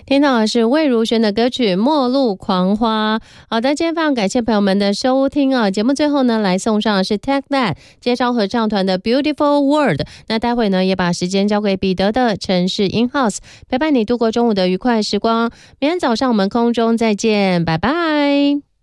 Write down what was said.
听到的是魏如萱的歌曲《末路狂花》。好的，今天非常感谢朋友们的收听啊！节目最后呢，来送上的是 Take That 接招合唱团的 Beautiful World。那待会呢，也把时间交给彼得的城市 In House， 陪伴你度过中午的愉快时光。明天早上我们空中再见，拜拜。